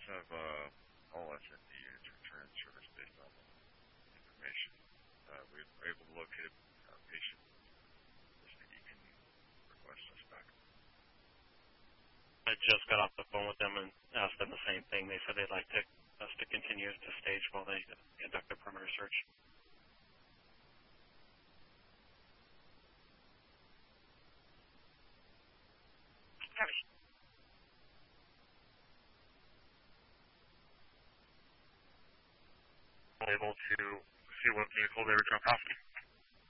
have all SND units return service based on information. We were able to locate a patient. You can request us back. I just got off the phone with them and asked them the same thing. They said they'd like us to continue to stage while they conduct a perimeter search. Able to see what vehicle they were dropped off in.